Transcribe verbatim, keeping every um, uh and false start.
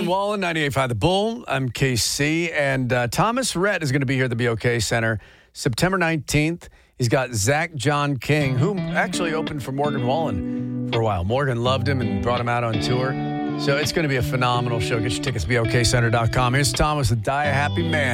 Wallen, ninety-eight point five The Bull. I'm K C, and uh, Thomas Rhett is going to be here at the B O K Center September nineteenth. He's got Zach John King, who actually opened for Morgan Wallen for a while. Morgan loved him and brought him out on tour. So it's going to be a phenomenal show. Get your tickets at B O K center dot com. Here's Thomas, the Die a Happy Man.